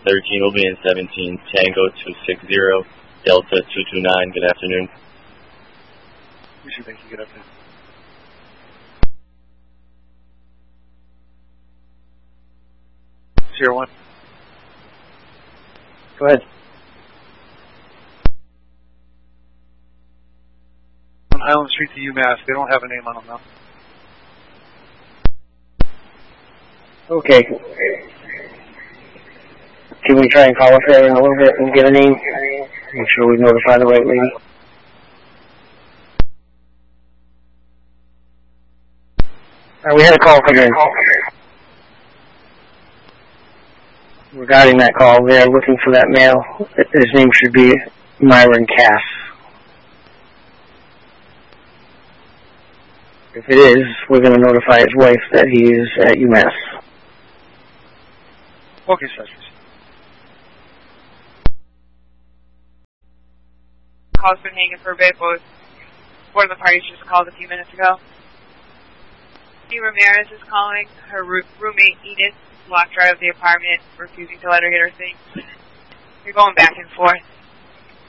13 will be in 17, Tango 260, Delta 229. Good afternoon. Thank you. Good afternoon. Zero 1. Go ahead. On Island Street to UMass. They don't have a name on them now. Okay. Can we try and call up there in a little bit and get a name? Make sure we notify the right lady. We had a call come in. Regarding that call, they're looking for that male. His name should be Myron Cass. If it is, we're going to notify his wife that he is at UMass. Okay, sir. Call's been hanging for a bit, but one of the parties just called a few minutes ago. Ramirez is calling. Her roommate, Edith, locked her out of the apartment, refusing to let her get her things. They're going back and forth.